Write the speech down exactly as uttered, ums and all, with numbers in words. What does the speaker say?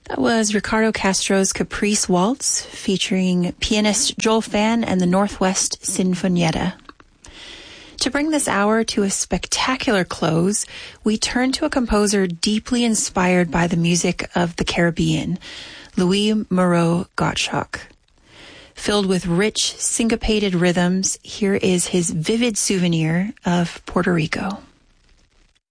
That was Ricardo Castro's Caprice Waltz, featuring pianist Joel Phan and the Northwest Sinfonietta. To bring this hour to a spectacular close, we turn to a composer deeply inspired by the music of the Caribbean, Louis Moreau Gottschalk. Filled with rich, syncopated rhythms, here is his vivid souvenir of Puerto Rico.